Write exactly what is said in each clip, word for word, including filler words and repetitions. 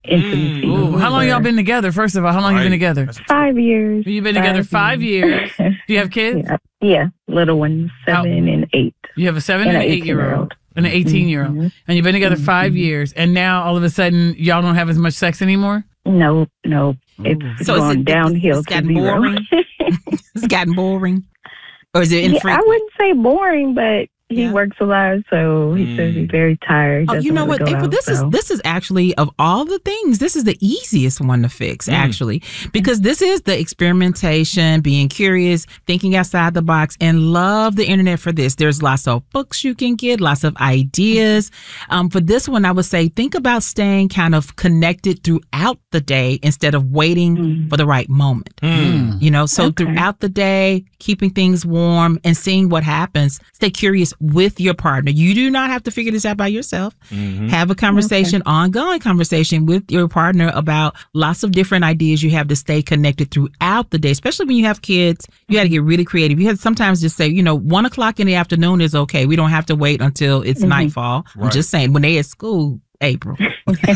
intimacy. Ooh, how long y'all been together? First of all, how long right. you been together? Five years. You've been five together five years. years. Do you have kids? Yeah, yeah. Little ones, seven how? and eight. You have a seven and, and an eight-year-old. And an eighteen-year-old. Mm-hmm. And you've been together mm-hmm. five years. And now, all of a sudden, y'all don't have as much sex anymore? No, no. It's so gone it, downhill. It's gotten boring? It's gotten boring? Or is it infrequent? Yeah, I wouldn't say boring, but he yeah. works a lot, so he mm. says he's very tired. Oh, you know what, April? Out, this so. is this is actually, of all the things, this is the easiest one to fix, mm. actually, because this is the experimentation, being curious, thinking outside the box, and love the internet for this. There's lots of books you can get, lots of ideas. Um, for this one, I would say think about staying kind of connected throughout the day instead of waiting mm. for the right moment. Mm. You know, so okay. throughout the day, keeping things warm and seeing what happens. Stay curious with your partner. You do not have to figure this out by yourself. Mm-hmm. Have a conversation, okay. ongoing conversation with your partner about lots of different ideas you have to stay connected throughout the day, especially when you have kids. You got to get really creative. You have to sometimes just say, you know, one o'clock in the afternoon is okay. We don't have to wait until it's mm-hmm. nightfall. Right. I'm just saying, when they at school, April. hey,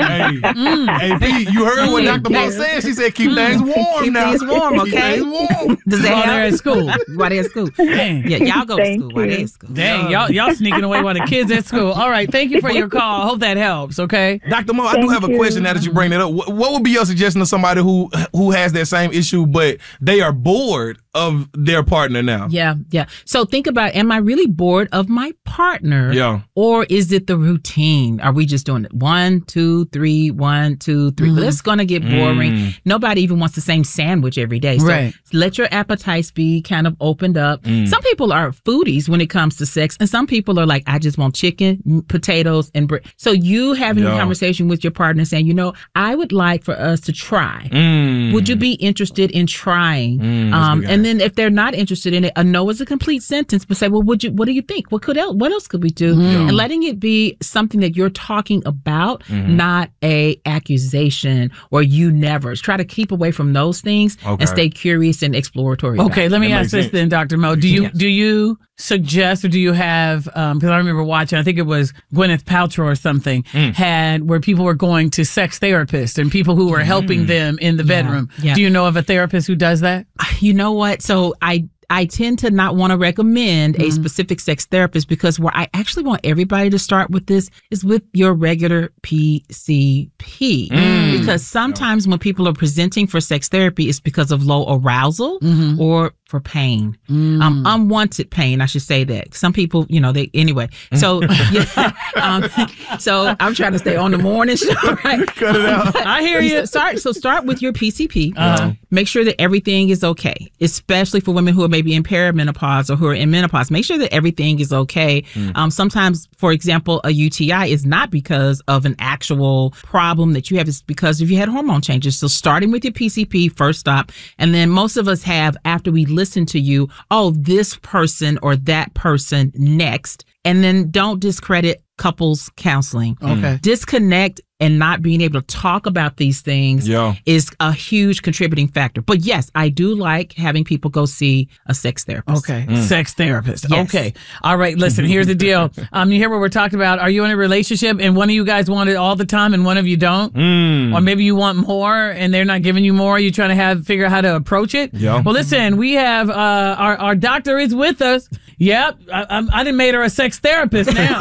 mm. hey, Pete, you heard what Doctor Mo said? She said, keep mm. things warm keep now. Keep things warm, okay? Keep things warm. Does that while they're at school. While they're at school. Dang. Yeah, y'all go Thank to school you. while they're at school. Dang, y'all, y'all sneaking away while the kids at school. All right, thank you for your call. I hope that helps, okay? Doctor Mo, I Thank do have a you. question now that you bring that up. What, what would be your suggestion to somebody who who has that same issue, but they are bored of their partner now? Yeah, yeah. So think about, am I really bored of my partner? Yeah. Or is it the routine? Are we just doing it one, two, three, one, two, three? Mm-hmm. Well, it's going to get boring. Mm. Nobody even wants the same sandwich every day. So right. let your appetites be kind of opened up. Mm. Some people are foodies when it comes to sex, and some people are like, I just want chicken, potatoes, and bread. So you having yeah. a conversation with your partner saying, you know, I would like for us to try. Mm. Would you be interested in trying? Mm, um, and then if they're not interested in it, a no is a complete sentence, but say, well, would you, what do you think? What could else, what else could we do? Mm. And letting it be something that you're talking about, mm-hmm. not a accusation or you never. Try to keep away from those things okay. and stay curious and exploratory. Okay, let me that ask this sense. then, Doctor Mo. Do you yes. do you suggest or do you have, um, because I remember watching, I think it was Gwyneth Paltrow or something, mm. had where people were going to sex therapists and people who were mm. helping them in the yeah. bedroom. Yeah. Do you know of a therapist who does that? You know what? So I I tend to not want to recommend mm-hmm. a specific sex therapist because where I actually want everybody to start with this is with your regular P C P. Mm. Because sometimes when people are presenting for sex therapy, it's because of low arousal mm-hmm. or for pain, mm. um, unwanted pain. I should say that. Some people, you know, they anyway. So, yeah, um, so I'm trying to stay on the morning show. Right? Cut it out. I hear you. Start. So start with your P C P. Uh-huh. Make sure that everything is okay, especially for women who are maybe in perimenopause or who are in menopause. Make sure that everything is okay. Mm. Um, sometimes, for example, a U T I is not because of an actual problem that you have. It's because if you had hormone changes. So starting with your P C P, first stop. And then most of us have, after we listen to you, oh, this person or that person next. And then don't discredit couples counseling. Okay. Disconnect and not being able to talk about these things yeah. is a huge contributing factor. But yes, I do like having people go see a sex therapist. Okay. Mm. Sex therapist. Yes. Okay. All right. Listen, here's the deal. Um, you hear what we're talking about. Are you in a relationship and one of you guys want it all the time and one of you don't? Mm. Or maybe you want more and they're not giving you more. You're trying to have figure out how to approach it. Yeah. Well, listen, we have uh, our, our doctor is with us. Yep. I, I, I done made her a sex therapist now.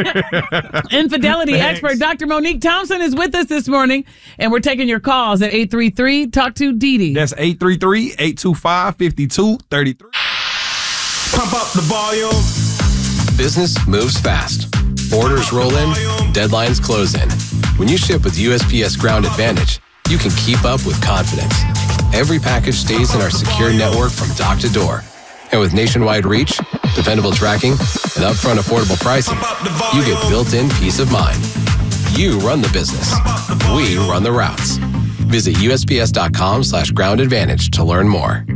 Infidelity Thanks. expert Doctor Monique Thompson is with us this morning, and we're taking your calls at eight three three talk to Dee Dee. That's eight three three, eight two five, five two three three. Pump up the volume. Business moves fast. Orders roll in, deadlines close in. When you ship with U S P S Ground Advantage, you can keep up with confidence. Every package stays in our secure network from dock to door. And with nationwide reach, dependable tracking, and upfront affordable pricing, you get built-in peace of mind. You run the business. We run the routes. Visit U S P S dot com slash ground advantage to learn more.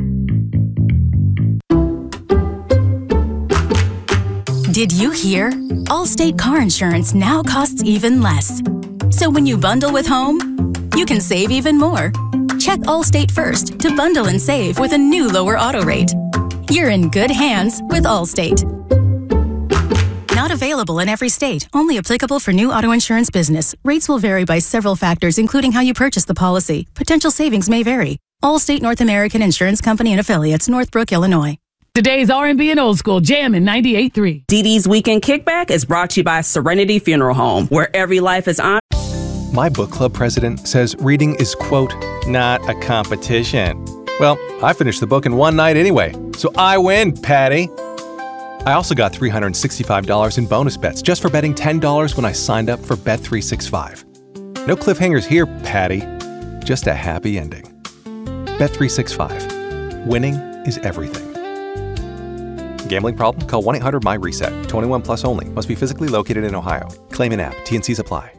Did you hear? Allstate car insurance now costs even less. So when you bundle with home, you can save even more. Check Allstate first to bundle and save with a new lower auto rate. You're in good hands with Allstate. Not Not available in every state. Only applicable for new auto insurance business. Rates will vary by several factors, including how you purchase the policy. Potential savings may vary. Allstate North American Insurance Company and Affiliates, Northbrook, Illinois. Today's R and B and Old School, Jammin' ninety-eight point three. Dee Dee's Weekend Kickback is brought to you by Serenity Funeral Home, where every life is honored. My book club president says reading is, quote, not a competition. Well, I finished the book in one night anyway, so I win, Patty. I also got three hundred sixty-five dollars in bonus bets just for betting ten dollars when I signed up for Bet three sixty-five. No cliffhangers here, Patty. Just a happy ending. Bet three sixty-five. Winning is everything. Gambling problem? Call one eight hundred my reset. twenty-one plus only. Must be physically located in Ohio. Claim in app. T and C's apply.